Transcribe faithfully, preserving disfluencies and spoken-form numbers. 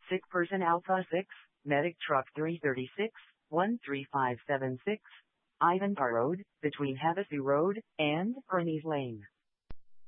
Sick person Alpha six, Medic Truck three thirty-six, one three five seven six, Ivanpah Road, between Havasu Road and Bernice Lane.